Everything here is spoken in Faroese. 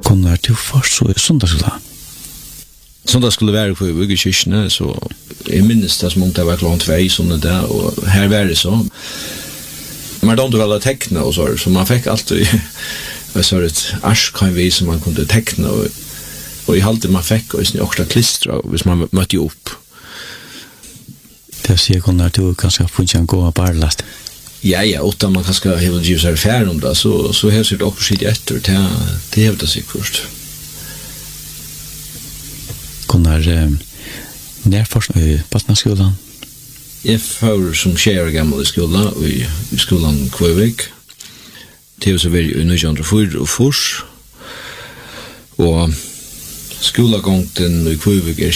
Gunnar, du først så søndagsskolen. Sånt skulle være på Vugekirkene, så jeg minnes det som om det var klart 2 sånne der, og her var det så. Man dømte vel å tekne og så man fikk alltid et arsk som man kunne tekne, og i halvtid man fikk også klistra hvis man møtte opp. Det sier Gunnar, du kanskje har funnet en god barlast. Ja, utan man kanskje har givet seg færre om det, så har det også sitt etter, det har det sikkert. Gunnar, nærforsk Bastnaskolen? Jeg får som 6 år gammel i skolen, i skolen Kvøvik. Det er så veldig i 1904, og skolegångten i Kvøvik